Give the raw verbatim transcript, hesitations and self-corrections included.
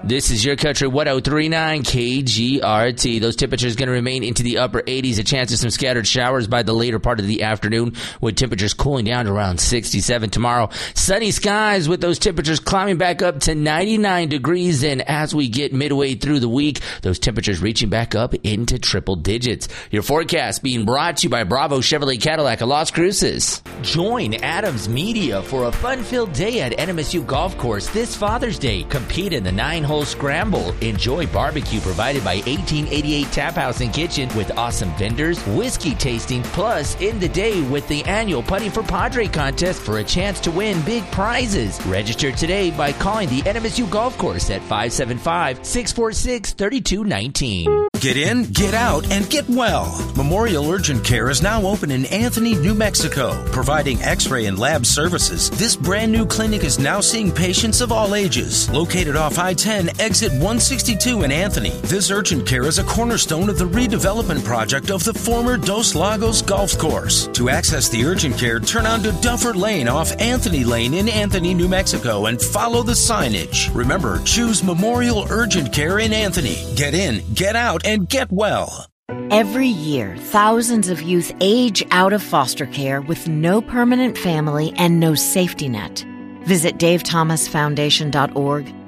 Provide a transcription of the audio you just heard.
This is your country, one oh three point nine K G R T. Those temperatures going to remain into the upper eighties. A chance of some scattered showers by the later part of the afternoon, with temperatures cooling down to around sixty-seven tomorrow. Sunny skies with those temperatures climbing back up to ninety-nine degrees. And as we get midway through the week, those temperatures reaching back up into triple digits. Your forecast being brought to you by Bravo Chevrolet Cadillac of Las Cruces. Join Adams Media for a fun-filled day at N M S U Golf Course this Father's Day. Compete in the nine-hole scramble. Enjoy barbecue provided by eighteen eighty-eight Tap House and Kitchen with awesome vendors, whiskey tasting, plus end the day with the annual Putting for Padre contest for a chance to win big prizes. Register today by calling the N M S U Golf Course at five seven five, six four six, three two one nine. Get in, get out, and get well. Memorial Urgent Care is now open in Anthony, New Mexico, providing x-ray and lab services. This brand new clinic is now seeing patients of all ages. Located off I ten, exit one sixty-two in Anthony, this urgent care is a cornerstone of the redevelopment project of the former Dos Lagos Golf Course. To access the urgent care, turn onto Duffer Lane off Anthony Lane in Anthony, New Mexico, and follow the signage. Remember, choose Memorial Urgent Care in Anthony. Get in, get out, and get well. Every year, thousands of youth age out of foster care with no permanent family and no safety net. Visit dave thomas foundation dot org